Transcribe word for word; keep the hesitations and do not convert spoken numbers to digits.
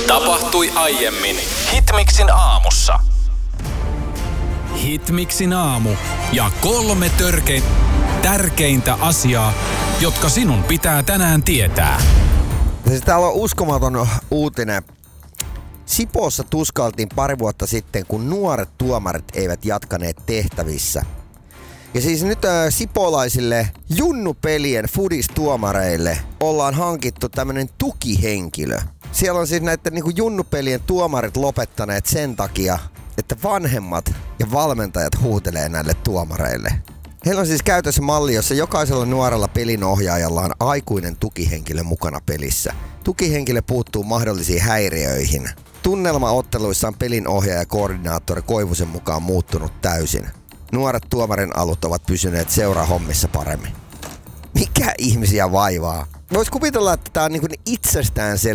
Tapahtui aiemmin Hitmixin aamussa. Hitmixin aamu ja kolme törkein, tärkeintä asiaa, jotka sinun pitää tänään tietää. Siis täällä on uskomaton uutinen. Sipoossa tuskailtiin pari vuotta sitten, kun nuoret tuomarit eivät jatkaneet tehtävissä. Ja siis nyt äh, sipoolaisille junnupelien fudistuomareille ollaan hankittu tämmönen tukihenkilö. Siellä on siis näiden niin kuin junnupelien tuomarit lopettaneet sen takia, että vanhemmat ja valmentajat huutelee näille tuomareille. Heillä on siis käytössä malli, jossa jokaisella nuorella pelinohjaajalla on aikuinen tukihenkilö mukana pelissä. Tukihenkilö puuttuu mahdollisiin häiriöihin. Tunnelma otteluissa on pelinohjaaja ja koordinaattori Koivusen mukaan muuttunut täysin. Nuoret tuomarin alut ovat pysyneet seurahommissa paremmin. Mikä ihmisiä vaivaa? Vois kuvitella, että tää on niinku itsestäänselvyys